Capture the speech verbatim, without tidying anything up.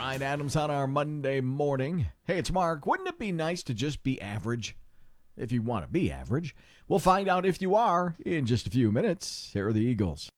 Bryan Adams on our Monday morning. Hey, it's Mark. Wouldn't it be nice to just be average? If you want to be average. We'll find out if you are in just a few minutes. Here are the Eagles.